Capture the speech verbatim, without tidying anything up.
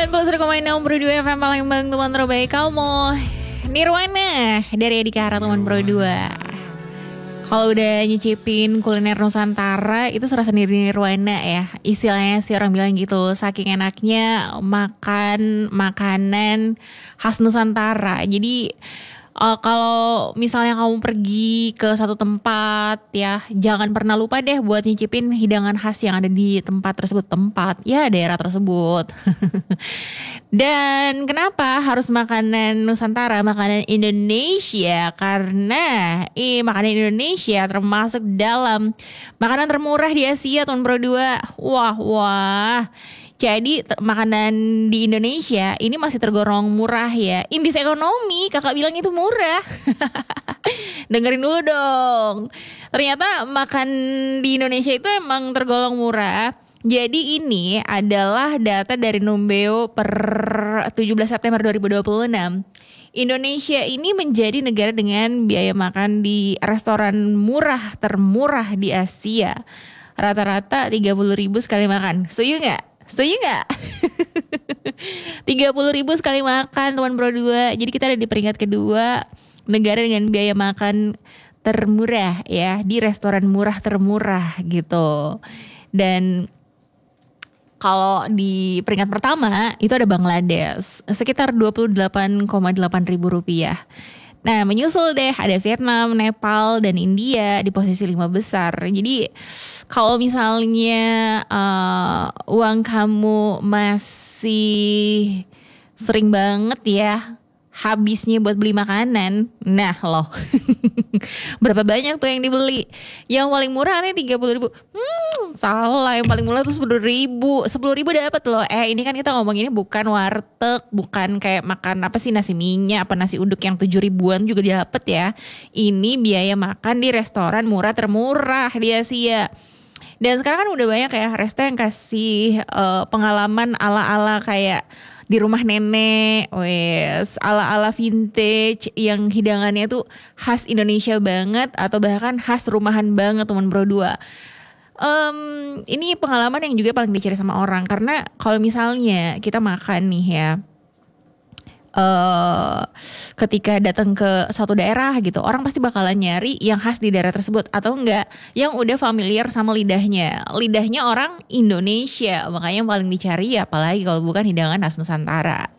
sembilan puluh satu koma enam Pro dua F M Palembang, teman terbaik kamu. Nirwana dari Adhikara, teman Pro dua. Kalau udah nyicipin kuliner Nusantara itu serasa nirwana ya. Istilahnya sih orang bilang gitu, saking enaknya makan makanan khas Nusantara. Jadi Uh, kalau misalnya kamu pergi ke satu tempat ya, jangan pernah lupa deh buat nyicipin hidangan khas yang ada di tempat tersebut, tempat ya daerah tersebut. Dan kenapa harus makanan Nusantara, makanan Indonesia? Karena eh, makanan Indonesia termasuk dalam makanan termurah di Asia tahun Pro dua. Wah wah. Jadi t- makanan di Indonesia ini masih tergolong murah ya. Indeks ekonomi kakak bilang itu murah. Dengerin dulu dong. Ternyata makan di Indonesia itu emang tergolong murah. Jadi ini adalah data dari Numbeo per tujuh belas September dua ribu dua puluh enam. Indonesia ini menjadi negara dengan biaya makan di restoran murah termurah di Asia. Rata-rata tiga puluh ribu sekali makan. Setuju gak? Setuju gak? tiga puluh ribu sekali makan teman Pro dua. Jadi kita ada di peringkat kedua, negara dengan biaya makan termurah ya, di restoran murah termurah gitu. Dan kalau di peringkat pertama itu ada Bangladesh, sekitar dua puluh delapan koma delapan ribu rupiah. Nah menyusul deh ada Vietnam, Nepal, dan India di posisi lima besar. Jadi kalau misalnya uh, uang kamu masih sering banget ya habisnya buat beli makanan, nah loh berapa banyak tuh yang dibeli? Yang paling murah nih tiga puluh ribu. Hmm salah, yang paling murah tuh sepuluh ribu. Sepuluh ribu dapat loh. Eh ini kan kita ngomong ini bukan warteg, bukan kayak makan apa sih, nasi minyak apa nasi uduk yang tujuh ribuan juga dapat ya. Ini biaya makan di restoran murah termurah di Asia. Dan sekarang kan udah banyak ya resto yang kasih uh, pengalaman ala-ala kayak di rumah nenek, wes ala-ala vintage yang hidangannya tuh khas Indonesia banget atau bahkan khas rumahan banget teman Pro dua. Um, ini pengalaman yang juga paling dicari sama orang, karena kalau misalnya kita makan nih ya, Uh, ketika datang ke suatu daerah gitu, orang pasti bakalan nyari yang khas di daerah tersebut atau enggak yang udah familiar sama lidahnya. Lidahnya orang Indonesia, makanya yang paling dicari apalagi kalau bukan hidangan khas Nusantara.